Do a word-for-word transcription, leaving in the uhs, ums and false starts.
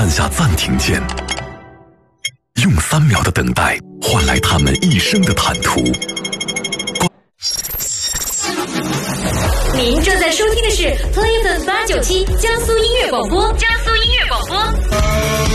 按下暂停键，用三秒的等待换来他们一生的坦途。 您正在收听的是 Play F M 八九七江苏音乐广播，江苏音乐广播。